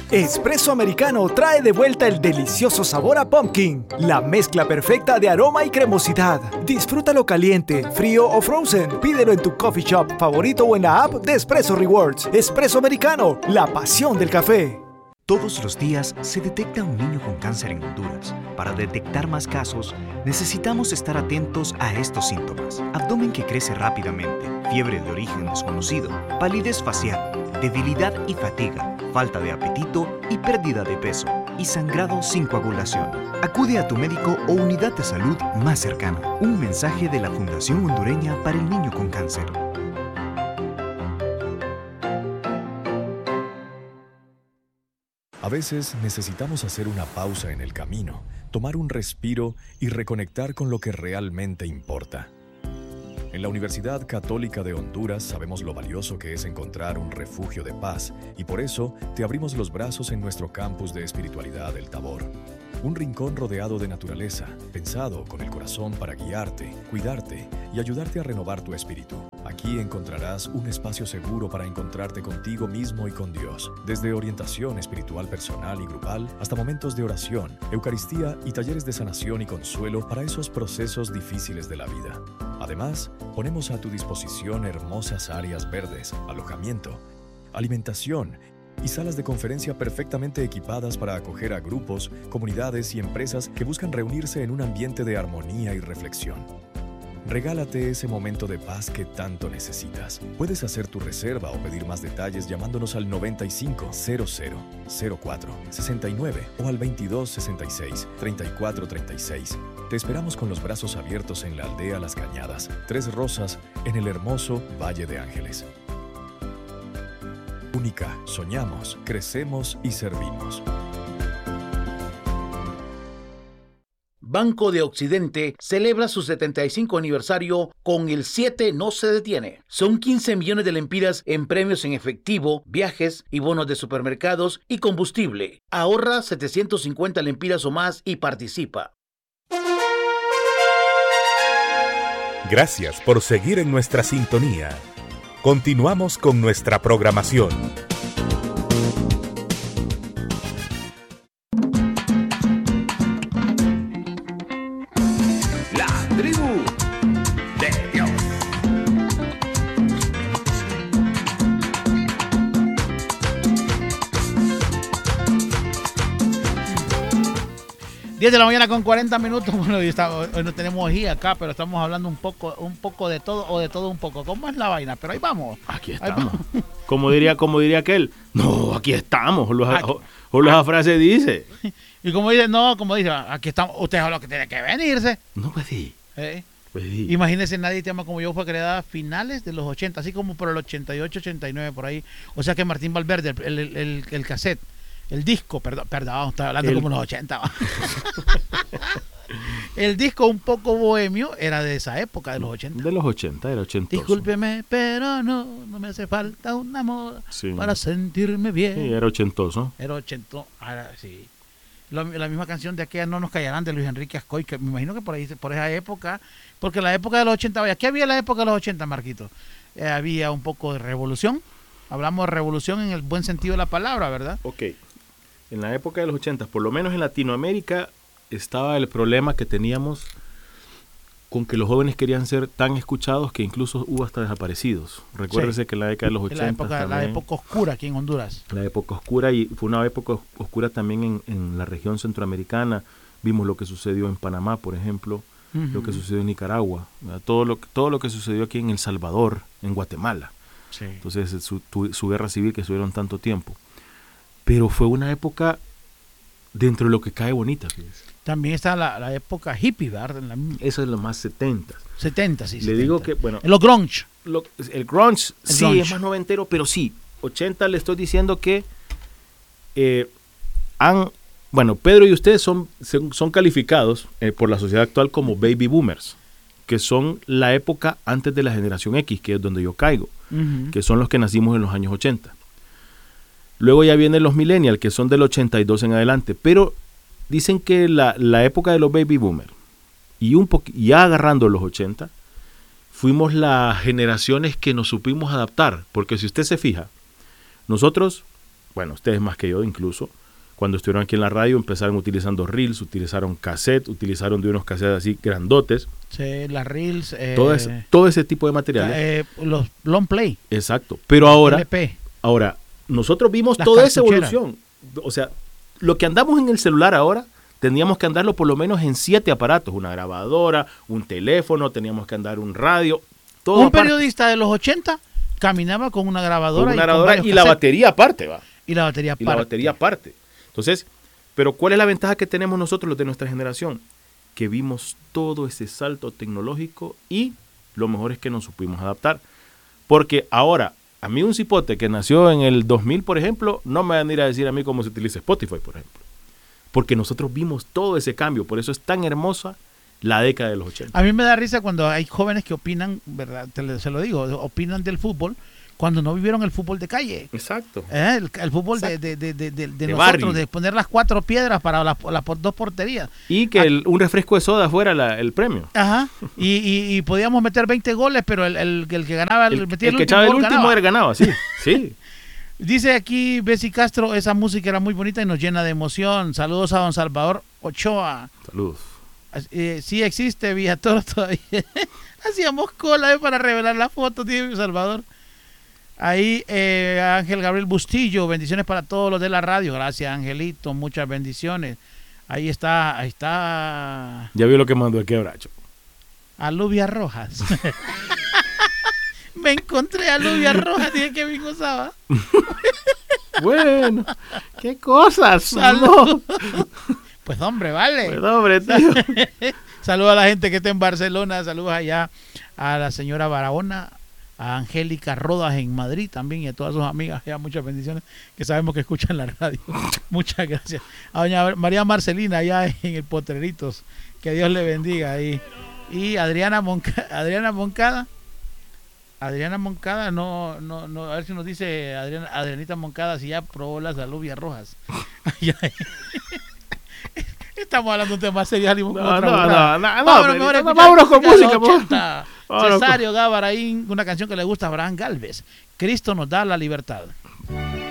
Espresso Americano trae de vuelta el delicioso sabor a pumpkin, la mezcla perfecta de aroma y cremosidad. Disfrútalo caliente, frío o frozen. Pídelo en tu coffee shop favorito o en la app de Espresso Rewards. Espresso Americano, la pasión del café. Todos los días se detecta un niño con cáncer en Honduras. Para detectar más casos, necesitamos estar atentos a estos síntomas. Abdomen que crece rápidamente, fiebre de origen desconocido, palidez facial, debilidad y fatiga, falta de apetito y pérdida de peso, y sangrado sin coagulación. Acude a tu médico o unidad de salud más cercana. Un mensaje de la Fundación Hondureña para el Niño con Cáncer. A veces necesitamos hacer una pausa en el camino, tomar un respiro y reconectar con lo que realmente importa. En la Universidad Católica de Honduras sabemos lo valioso que es encontrar un refugio de paz y por eso te abrimos los brazos en nuestro campus de espiritualidad El Tabor. Un rincón rodeado de naturaleza, pensado con el corazón para guiarte, cuidarte y ayudarte a renovar tu espíritu. Aquí encontrarás un espacio seguro para encontrarte contigo mismo y con Dios, desde orientación espiritual personal y grupal hasta momentos de oración, Eucaristía y talleres de sanación y consuelo para esos procesos difíciles de la vida. Además, ponemos a tu disposición hermosas áreas verdes, alojamiento, alimentación y salas de conferencia perfectamente equipadas para acoger a grupos, comunidades y empresas que buscan reunirse en un ambiente de armonía y reflexión. Regálate ese momento de paz que tanto necesitas. Puedes hacer tu reserva o pedir más detalles llamándonos al 95 00 04 69 o al 22 66 34 36. Te esperamos con los brazos abiertos en la aldea Las Cañadas, Tres Rosas, en el hermoso Valle de Ángeles. Única, soñamos, crecemos y servimos. Banco de Occidente celebra su 75 aniversario con el 7 no se detiene. Son 15 millones de lempiras en premios en efectivo, viajes y bonos de supermercados y combustible. Ahorra 750 lempiras o más y participa. Gracias por seguir en nuestra sintonía. Continuamos con nuestra programación. Diez de la mañana con 40 minutos. Bueno, hoy no tenemos G acá, pero estamos hablando un poco de todo o de todo un poco. ¿Cómo es la vaina? Pero ahí vamos. Aquí estamos. Como diría aquel, no, aquí estamos. O la frase dice. Y como dice, aquí estamos. Usted es lo que tiene que venirse. No, pues sí. Pues sí. Imagínese, Nadie te ama como yo fue creada a finales de los 80, así como por el 88, 89, por ahí. O sea que Martín Valverde, el cassette. El disco, perdón, estaba hablando como los 80. El disco un poco bohemio era de esa época, de los 80. De los 80, era 80. Discúlpeme, pero no me hace falta un amor para sentirme bien. Sí, era ochentoso. Era ochentoso, sí. La misma canción de aquella No nos callarán de Luis Enrique Ascoy, que me imagino que por esa época, porque la época de los 80, vaya, ¿qué había en la época de los 80, Marquito? Había un poco de revolución. Hablamos de revolución en el buen sentido de la palabra, ¿verdad? Ok. En la época de los 80, por lo menos en Latinoamérica, estaba el problema que teníamos con que los jóvenes querían ser tan escuchados que incluso hubo hasta desaparecidos. Recuérdese que en la década de los 80 la época oscura aquí en Honduras. La época oscura, y fue una época oscura también en la región centroamericana. Vimos lo que sucedió en Panamá, por ejemplo, lo que sucedió en Nicaragua, todo lo que sucedió aquí en El Salvador, en Guatemala. Sí. Entonces, su guerra civil que estuvieron tanto tiempo. Pero fue una época dentro de lo que cae bonita. Fíjese. También está la época hippie, ¿verdad? Eso es lo más 70. 70, sí. Le 70. digo que, bueno. Lo grunge. El grunge, es más noventero, pero sí. 80 le estoy diciendo que Pedro y ustedes son calificados por la sociedad actual como baby boomers, que son la época antes de la generación X, que es donde yo caigo, que son los que nacimos en los años 80. Luego ya vienen los millennials, que son del 82 en adelante. Pero dicen que la época de los baby boomers y ya agarrando los 80, fuimos las generaciones que nos supimos adaptar. Porque si usted se fija, nosotros bueno, ustedes más que yo incluso, cuando estuvieron aquí en la radio empezaron utilizando reels, utilizaron cassette, utilizaron de unos cassettes así grandotes. Sí, las reels. Todo ese tipo de materiales. Los long play. Exacto. Pero ahora, LP. nosotros vimos Las toda esa cartucheras. evolución. O sea, lo que andamos en el celular ahora, teníamos que andarlo por lo menos en 7 aparatos. Una grabadora, un teléfono, teníamos que andar un radio. Todo Un aparte. periodista de los 80 caminaba con una grabadora, Con una con grabadora varios y la cassettes. batería aparte, va. Y la batería Y la batería aparte. Entonces, pero ¿cuál es la ventaja que tenemos nosotros, los de nuestra generación? Que vimos todo ese salto tecnológico y lo mejor es que nos supimos adaptar. Porque ahora, a mí un cipote que nació en el 2000, por ejemplo, no me van a ir a decir a mí cómo se utiliza Spotify, por ejemplo. Porque nosotros vimos todo ese cambio. Por eso es tan hermosa la década de los 80. A mí me da risa cuando hay jóvenes que opinan, ¿verdad? Se lo digo, opinan del fútbol cuando no vivieron el fútbol de calle. Exacto. El fútbol de nosotros, barrio. de poner las 4 piedras para las 2 porterías. Y que un refresco de soda fuera el premio. Ajá. Y podíamos meter 20 goles, pero el que ganaba, metía El que echaba el gol, último ganaba. ganaba, sí. Sí. Dice aquí Bessie Castro, esa música era muy bonita y nos llena de emoción. Saludos a don Salvador Ochoa. Saludos. Sí existe Villatoro todavía. Hacíamos cola para revelar la foto, tío Salvador. Ahí Ángel Gabriel Bustillo, bendiciones para todos los de la radio. Gracias, Angelito, muchas bendiciones. Ahí está. Ya vio lo que mandó el quebracho. Alubia Rojas. Me encontré a Alubia Rojas, dije que bien gozaba. Bueno, qué cosas. Saludos. Pues hombre, vale. Pues hombre, tío. Saludos a la gente que está en Barcelona, saludos allá a la señora Barahona, a Angélica Rodas en Madrid también y a todas sus amigas, ya muchas bendiciones que sabemos que escuchan la radio. Muchas gracias. A doña María Marcelina allá en el Potreritos, que Dios le bendiga ahí. Y Adriana Moncada, no, a ver si nos dice Adrianita Moncada si ya probó las alubias rojas. Estamos hablando de un tema serio. Vámonos con música. Cesario Gavaraín, una canción que le gusta a Abraham Galvez. Cristo nos da la libertad.